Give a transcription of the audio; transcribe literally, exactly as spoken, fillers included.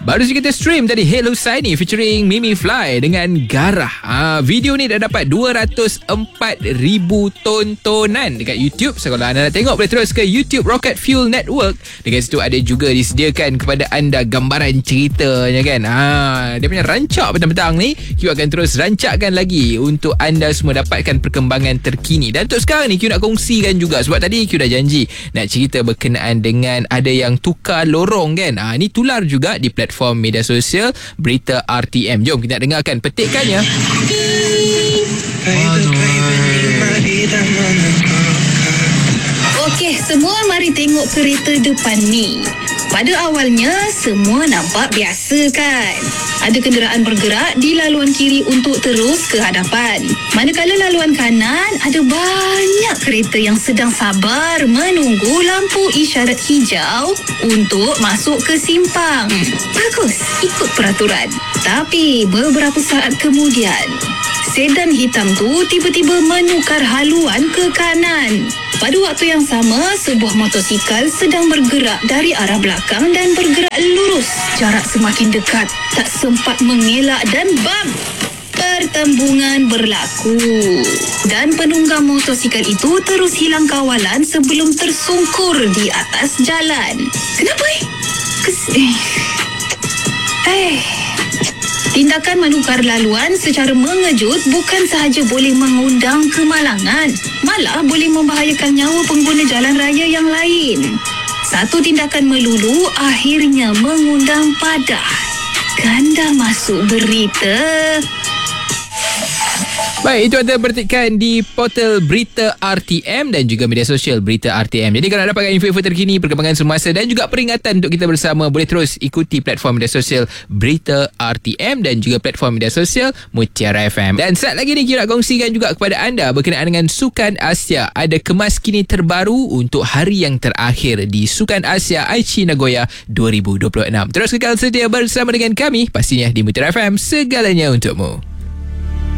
Baru saja kita stream tadi Hello Shiny featuring Mimi Fly dengan Garah. Ha, video ni dah dapat dua ratus empat ribu tontonan dekat YouTube. So kalau anda nak tengok, boleh terus ke YouTube Rocket Fuel Network. Dekat situ ada juga disediakan kepada anda gambaran ceritanya kan. Ha, dia punya rancak petang-petang ni Q akan terus rancakkan lagi untuk anda semua dapatkan perkembangan terkini. Dan untuk sekarang ni Q nak kongsikan juga, sebab tadi Q dah janji nak cerita berkenaan dengan ada yang tukar lorong kan. Ha, ni tular juga di platform media sosial Berita R T M. Jom kita nak dengarkan petikannya. Okey, semua mari tengok kereta depan ni. Pada awalnya semua nampak biasa kan. Ada kenderaan bergerak di laluan kiri untuk terus ke hadapan. Manakala laluan kanan ada banyak kereta yang sedang sabar menunggu lampu isyarat hijau untuk masuk ke simpang. Bagus, ikut peraturan. Tapi beberapa saat kemudian, sedan hitam tu tiba-tiba menukar haluan ke kanan. Pada waktu yang sama, sebuah motosikal sedang bergerak dari arah belakang dan bergerak lurus. Jarak semakin dekat, tak sempat mengelak dan bam! Pertembungan berlaku. Dan penunggang motosikal itu terus hilang kawalan sebelum tersungkur di atas jalan. Kenapa eh? Kes... Eh... Eh... Tindakan menukar laluan secara mengejut bukan sahaja boleh mengundang kemalangan, malah boleh membahayakan nyawa pengguna jalan raya yang lain. Satu tindakan melulu akhirnya mengundang padah. Ganda masuk berita. Baik, itu ada petikan di portal Berita R T M dan juga media sosial Berita R T M. Jadi kalau nak dapatkan info-info terkini, perkembangan semasa dan juga peringatan untuk kita bersama, boleh terus ikuti platform media sosial Berita R T M dan juga platform media sosial Mutiara F M. Dan saat lagi ni kita nak kongsikan juga kepada anda berkenaan dengan Sukan Asia. Ada kemas kini terbaru untuk hari yang terakhir di Sukan Asia Aichi Nagoya dua ribu dua puluh enam. Terus kekal setia bersama dengan kami, pastinya di Mutiara F M, segalanya untukmu.